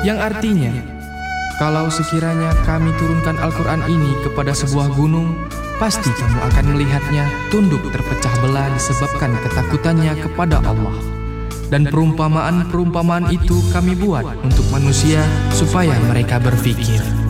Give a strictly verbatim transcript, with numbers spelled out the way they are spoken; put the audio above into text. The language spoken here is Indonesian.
yang artinya, kalau sekiranya kami turunkan Al-Quran ini kepada sebuah gunung, pasti kamu akan melihatnya tunduk terpecah belah disebabkan ketakutannya kepada Allah. Dan perumpamaan-perumpamaan itu kami buat untuk manusia supaya mereka berpikir.